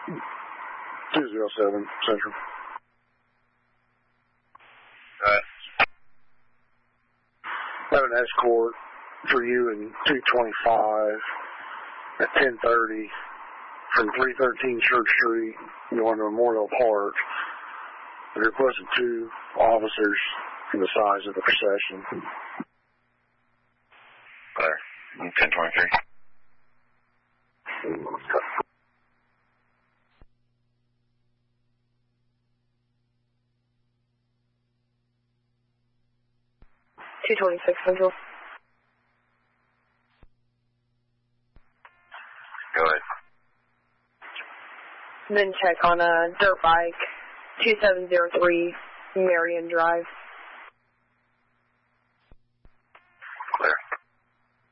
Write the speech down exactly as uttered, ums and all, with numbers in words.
two zero seven Central. Alright. I have an escort for you in two twenty-five at ten thirty from three thirteen Church Street going to Memorial Park. They requested two officers for the size of the procession. There. ten twenty-three. two twenty-six Central. Go ahead. Then check on a dirt bike, two seven zero three Marion Drive.